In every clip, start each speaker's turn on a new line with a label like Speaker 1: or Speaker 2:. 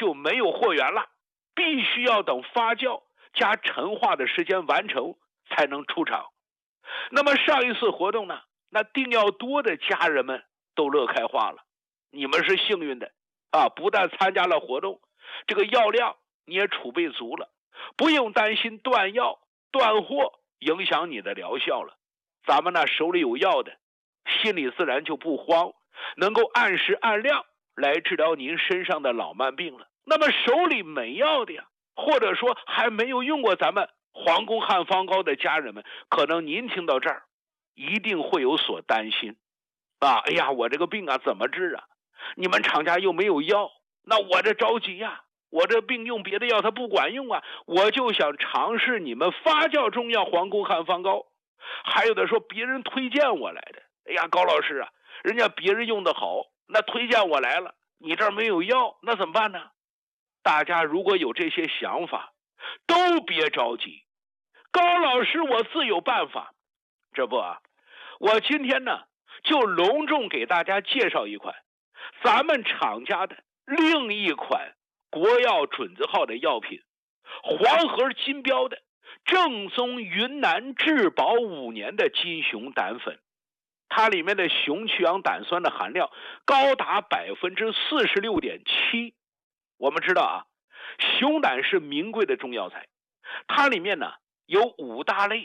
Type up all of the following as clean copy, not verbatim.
Speaker 1: 就没有货源了，必须要等发酵加陈化的时间完成才能出厂。那么上一次活动呢，那订药多的家人们都乐开花了，你们是幸运的啊，不但参加了活动，这个药量你也储备足了，不用担心断药断货影响你的疗效了。咱们呢手里有药的，心里自然就不慌，能够按时按量来治疗您身上的老慢病了。那么手里没药的呀，或者说还没有用过咱们皇宫汉方膏的家人们，可能您听到这儿一定会有所担心啊！哎呀，我这个病啊怎么治啊？你们厂家又没有药，那我这着急呀，我这病用别的药它不管用啊，我就想尝试你们发酵中药皇宫汉方膏。还有的说别人推荐我来的，哎呀，高老师啊，人家别人用的好，那推荐我来了，你这儿没有药，那怎么办呢？大家如果有这些想法，都别着急，高老师我自有办法。这不啊，我今天呢就隆重给大家介绍一款咱们厂家的另一款国药准字号的药品，黄河金标的正宗云南质保5年的金熊胆粉。它里面的熊去氧胆酸的含量高达 46.7%。 我们知道啊，熊胆是名贵的中药材，它里面呢有5大类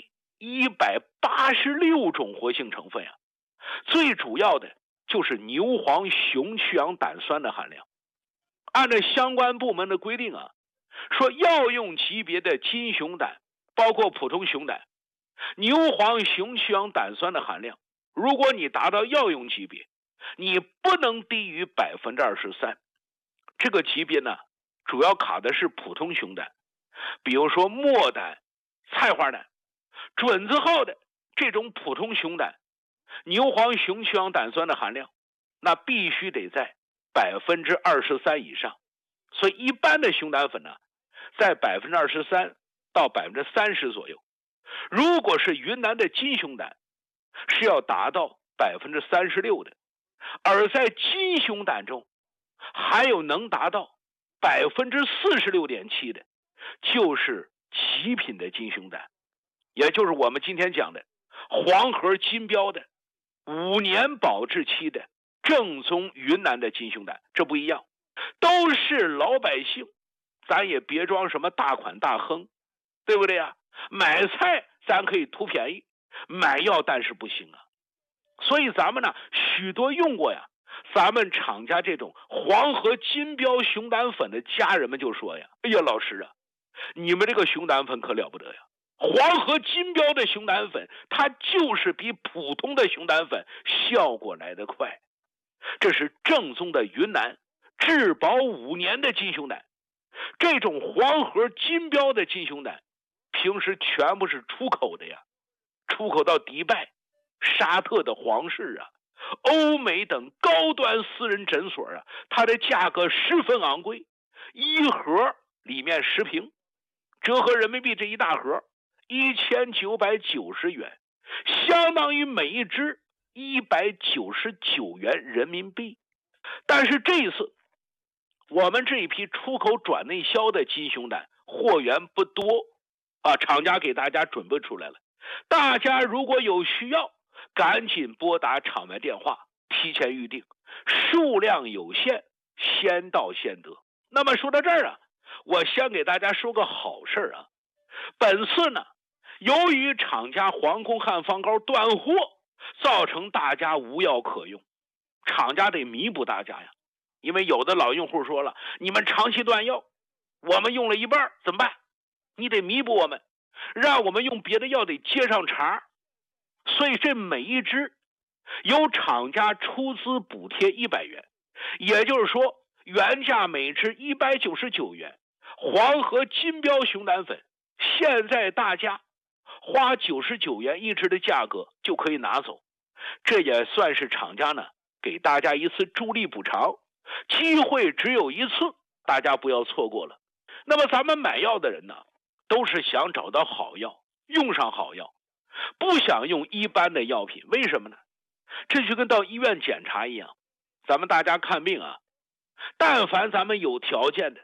Speaker 1: 186种活性成分啊，最主要的就是牛黄熊去氧胆酸的含量。按照相关部门的规定啊，说药用级别的金熊胆，包括普通熊胆，牛黄熊去氧胆酸的含量，如果你达到药用级别，你不能低于 23%。 这个级别呢主要卡的是普通熊胆，比如说墨胆、菜花胆。准字号的这种普通熊胆，牛黄熊去氧胆酸的含量那必须得在 23% 以上，所以一般的熊胆粉呢在 23% 到 30% 左右。如果是云南的金熊胆是要达到 36% 的，而在金熊胆中还有能达到 46.7% 的，就是极品的金熊胆，也就是我们今天讲的黄河金标的5年保质期的正宗云南的金熊胆。这不一样，都是老百姓，咱也别装什么大款大亨，对不对啊？买菜咱可以图便宜，买药但是不行啊。所以咱们呢许多用过呀咱们厂家这种黄河金标熊胆粉的家人们就说呀，哎呀老师啊，你们这个熊胆粉可了不得呀，黄河金标的熊胆粉它就是比普通的熊胆粉效果来得快，这是正宗的云南质保5年的金熊胆。这种黄河金标的金熊胆平时全部是出口的呀，出口到迪拜、沙特的皇室啊、欧美等高端私人诊所啊，它的价格十分昂贵，一盒里面10瓶，折合人民币这一大盒1990元，相当于每一支199元人民币。但是这一次我们这一批出口转内销的金熊胆货源不多啊，厂家给大家准备出来了，大家如果有需要赶紧拨打厂外电话提前预定，数量有限，先到先得。那么说到这儿啊，我先给大家说个好事啊，本次呢由于厂家皇宫汉方膏断货，造成大家无药可用，厂家得弥补大家呀。因为有的老用户说了，你们长期断药，我们用了一半怎么办？你得弥补我们，让我们用别的药得接上茬。所以这每一支由厂家出资补贴100元，也就是说原价每支199元，黄河金标熊胆粉现在大家花99元一支的价格就可以拿走，这也算是厂家呢给大家一次助力补偿，机会只有一次，大家不要错过了。那么咱们买药的人呢，都是想找到好药，用上好药，不想用一般的药品。为什么呢？这就跟到医院检查一样，咱们大家看病啊，但凡咱们有条件的，